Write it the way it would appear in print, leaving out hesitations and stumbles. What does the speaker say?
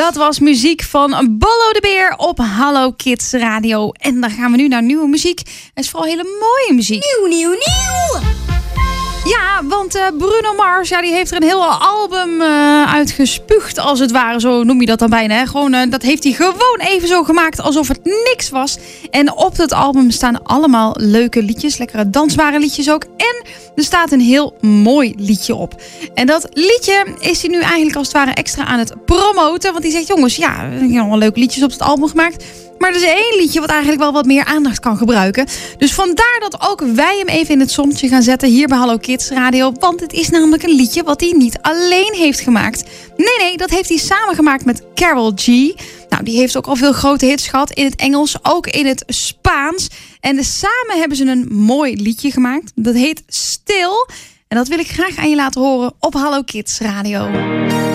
Dat was muziek van Bollo de Beer op Hallo Kids Radio. En dan gaan we nu naar nieuwe muziek. Het is vooral hele mooie muziek. Nieuw! Ja, want Bruno Mars, die heeft er een heel album uitgespuugd, als het ware. Zo noem je dat dan bijna. Hè? Gewoon, dat heeft hij gewoon even zo gemaakt, alsof het niks was. En op dat album staan allemaal leuke liedjes. Lekkere dansbare liedjes ook. En er staat een heel mooi liedje op. En dat liedje is hij nu eigenlijk als het ware extra aan het promoten. Want hij zegt, jongens, ik heb allemaal leuke liedjes op het album gemaakt. Maar er is één liedje wat eigenlijk wel wat meer aandacht kan gebruiken. Dus vandaar dat ook wij hem even in het zonnetje gaan zetten hier bij Hallo Kids Radio. Want het is namelijk een liedje wat hij niet alleen heeft gemaakt. Nee, dat heeft hij samen gemaakt met Karol G. Nou, die heeft ook al veel grote hits gehad in het Engels, ook in het Spaans. En samen hebben ze een mooi liedje gemaakt. Dat heet Stil. En dat wil ik graag aan je laten horen op Hallo Kids Radio.